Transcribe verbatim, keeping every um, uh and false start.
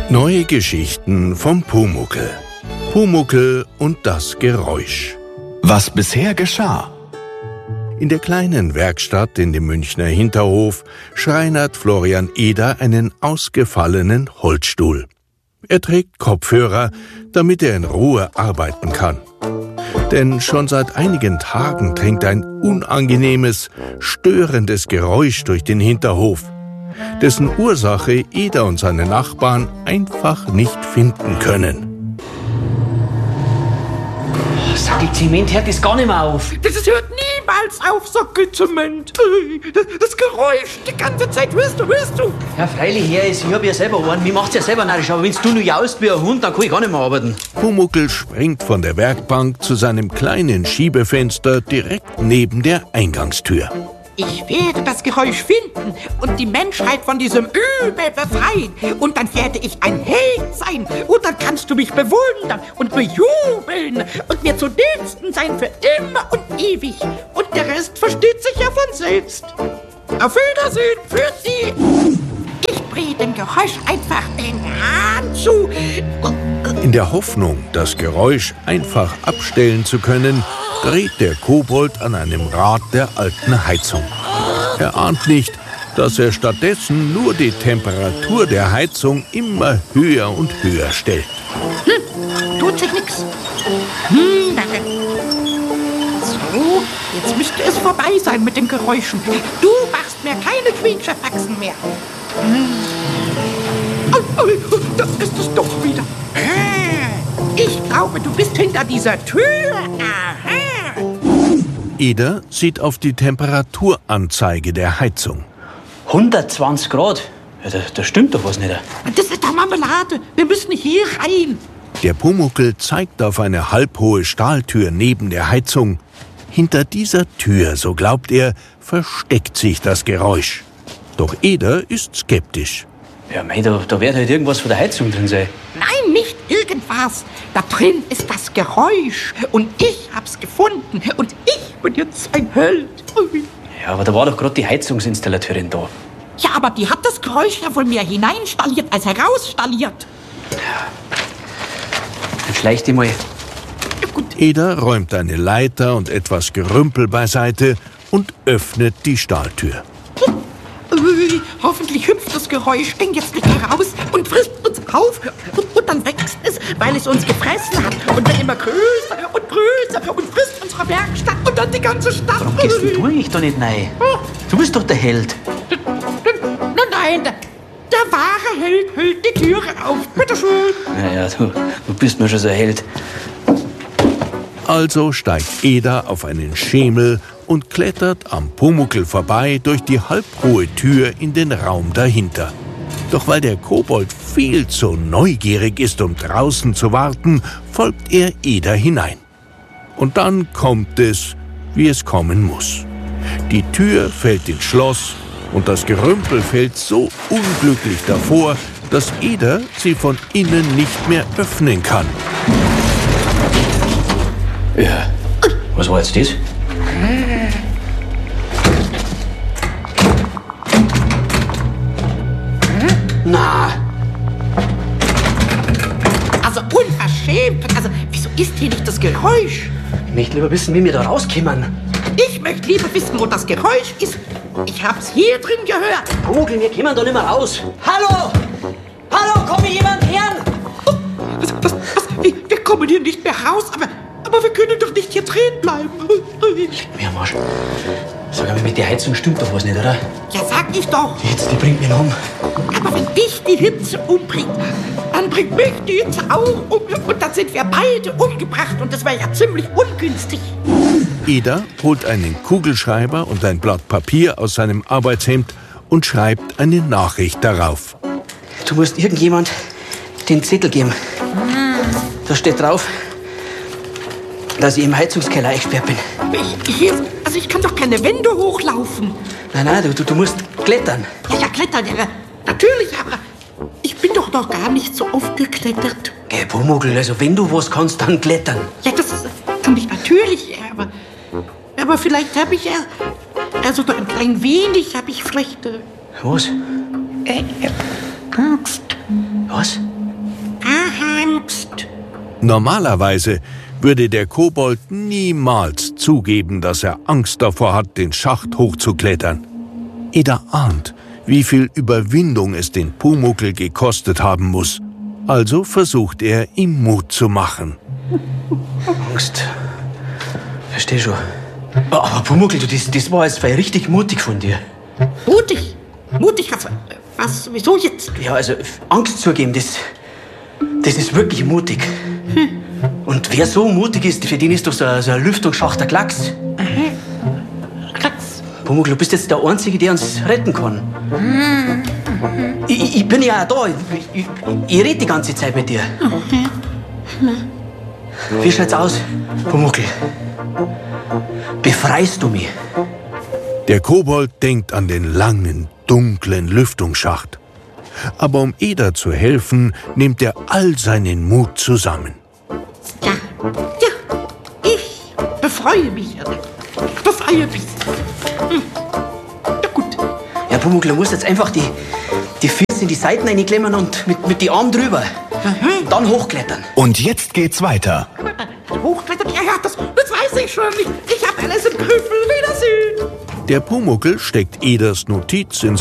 Neue Geschichten vom Pumuckl. Pumuckl und das Geräusch. Was bisher geschah. In der kleinen Werkstatt in dem Münchner Hinterhof schreinert Florian Eder einen ausgefallenen Holzstuhl. Er trägt Kopfhörer, damit er in Ruhe arbeiten kann. Denn schon seit einigen Tagen dringt ein unangenehmes, störendes Geräusch durch den Hinterhof, dessen Ursache Eder und seine Nachbarn einfach nicht finden können. Sackelzement hört das gar nicht mehr auf. Das hört niemals auf, Sackelzement. Das, das Geräusch, die ganze Zeit, hörst du, hörst du? Ja, freilich, Herr, ich hab ja selber einen. Mir macht's ja selber narrisch, aber wenn's du nur jaust wie ein Hund, dann kann ich gar nicht mehr arbeiten. Pumuckl springt von der Werkbank zu seinem kleinen Schiebefenster direkt neben der Eingangstür. Ich werde das Geräusch finden und die Menschheit von diesem Übel befreien. Und dann werde ich ein Held sein. Und dann kannst du mich bewundern und bejubeln und mir zu Diensten sein für immer und ewig. Und der Rest versteht sich ja von selbst. Auf Wiedersehen für Sie. Ich drehe dem Geräusch einfach den Hahn zu. In der Hoffnung, das Geräusch einfach abstellen zu können, dreht der Kobold an einem Rad der alten Heizung. Er ahnt nicht, dass er stattdessen nur die Temperatur der Heizung immer höher und höher stellt. Hm, tut sich nix. Hm, danke. So, jetzt müsste es vorbei sein mit den Geräuschen. Du machst mir keine Quietscherfaxen mehr. Hm. Oh, oh, da ist es doch wieder. Ich glaube, du bist hinter dieser Tür. Aha. Eder sieht auf die Temperaturanzeige der Heizung. hundertzwanzig Grad? Ja, da, da stimmt doch was nicht. Das ist doch Marmelade. Wir müssen hier rein. Der Pumuckl zeigt auf eine halbhohe Stahltür neben der Heizung. Hinter dieser Tür, so glaubt er, versteckt sich das Geräusch. Doch Eder ist skeptisch. Ja, mei, da, da wird halt irgendwas von der Heizung drin sein. Nein, nicht irgendwas. Da drin ist das Geräusch. Und ich hab's gefunden. Und ich bin jetzt ein Held. Ja, aber da war doch gerade die Heizungsinstallateurin da. Ja, aber die hat das Geräusch ja wohl mehr hineinstalliert als herausstalliert. Dann schleich dich mal. Ja, gut. Eder räumt eine Leiter und etwas Gerümpel beiseite und öffnet die Stahltür. Ui, hoffentlich hüpft das Geräusch denn jetzt nicht heraus und frisst uns auf. Und, und dann wächst es, weil es uns gefressen hat. Und wird immer größer und größer und frisst unsere Werkstatt und dann die ganze Stadt. Warum gehst denn du eigentlich da nicht rein? Du bist doch der Held. Nein, nein, der, der wahre Held hält die Türe auf. Bitteschön. Naja, du, du bist mir schon so ein Held. Also steigt Eder auf einen Schemel und klettert am Pumuckl vorbei durch die halbhohe Tür in den Raum dahinter. Doch weil der Kobold viel zu neugierig ist, um draußen zu warten, folgt er Eder hinein. Und dann kommt es, wie es kommen muss. Die Tür fällt ins Schloss und das Gerümpel fällt so unglücklich davor, dass Eder sie von innen nicht mehr öffnen kann. Ja, was war jetzt das? Na, Also unverschämt. Also, wieso ist hier nicht das Geräusch? ich möchte lieber wissen, wie wir da rauskommen. Ich möchte lieber wissen, wo das Geräusch ist. Ich hab's hier drin gehört. Pumuckl, wir kommen da nicht mehr raus. Hallo! Hallo, komm jemand her? Was, was, was? Wir, wir kommen hier nicht mehr raus, aber, aber wir können doch nicht hier drin bleiben. Mir am Arsch. Sag mal, mit der Heizung stimmt doch was nicht, oder? Ja, sag ich doch. Die Hitze, die bringt mich um. Aber wenn dich die Hitze umbringt, dann bringt mich die Hitze auch um. Und dann sind wir beide umgebracht. Und das wäre ja ziemlich ungünstig. Eder holt einen Kugelschreiber und ein Blatt Papier aus seinem Arbeitshemd und schreibt eine Nachricht darauf. Du musst irgendjemand den Zettel geben. Da steht drauf, dass ich im Heizungskeller eingesperrt bin. Ich, ich, also ich kann doch keine Wände hochlaufen. Nein, nein, du, du, du musst klettern. Ja, ja, klettern, ja, natürlich, aber ich bin doch noch gar nicht so oft geklettert. Geh, Pumuckl, also wenn du was kannst, dann klettern. Ja, das kann ich natürlich, ja, aber, aber vielleicht habe ich ja, also nur ein klein wenig habe ich vielleicht, äh, Was? äh, Angst. Was? Normalerweise würde der Kobold niemals zugeben, dass er Angst davor hat, den Schacht hochzuklettern. Eder ahnt, wie viel Überwindung es den Pumuckl gekostet haben muss. Also versucht er, ihm Mut zu machen. Angst. Versteh schon. Aber Pumuckl, du, das, das war jetzt richtig mutig von dir. Mutig? Mutig? Was, was, wieso jetzt? Ja, also Angst zugeben, das, das ist wirklich mutig. Hm. Und wer so mutig ist, für den ist doch so ein, so ein Lüftungsschacht der Klacks. Mhm. Klacks. Pumuckl, du bist jetzt der Einzige, der uns retten kann. Mhm. Ich, ich bin ja auch da. Ich, ich, ich rede die ganze Zeit mit dir. Okay. Wie schaut's aus, Pumuckl? Befreist du mich? Der Kobold denkt an den langen, dunklen Lüftungsschacht. Aber um Eder zu helfen, nimmt er all seinen Mut zusammen. Ja, ja, ich befreue mich. Befreie mich. Hm. Ja, gut. Ja, Pumuckl, du musst jetzt einfach die, die Füße in die Seiten reinklemmen und mit, mit die Armen drüber. Mhm. Und dann hochklettern. Und jetzt geht's weiter. Hochklettern? Ja, ja, das, das weiß ich schon. Ich, ich hab alles im Griff. Wiedersehen. Der Pumuckl steckt Eders Notiz in